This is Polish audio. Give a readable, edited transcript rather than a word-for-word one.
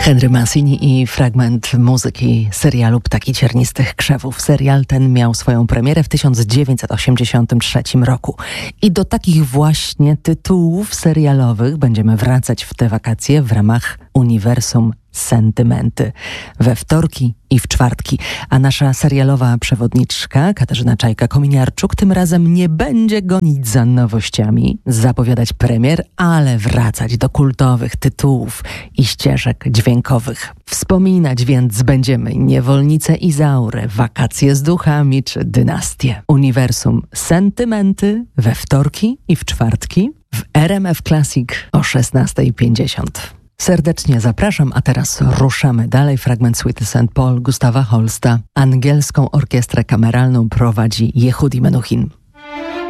Henry Mancini i fragment muzyki serialu Ptaki ciernistych krzewów. Serial ten miał swoją premierę w 1983 roku. I do takich właśnie tytułów serialowych będziemy wracać w te wakacje w ramach uniwersum Sentymenty. We wtorki i w czwartki. A nasza serialowa przewodniczka Katarzyna Czajka-Kominiarczuk tym razem nie będzie gonić za nowościami, zapowiadać premier, ale wracać do kultowych tytułów i ścieżek dźwiękowych. Wspominać więc będziemy Niewolnice Izaury, Wakacje z duchami czy Dynastię. Uniwersum Sentymenty we wtorki i w czwartki w RMF Classic o 16:50. Serdecznie zapraszam, a teraz ruszamy dalej. Fragment Suity St. Paul Gustawa Holsta. Angielską orkiestrę kameralną prowadzi Yehudi Menuhin.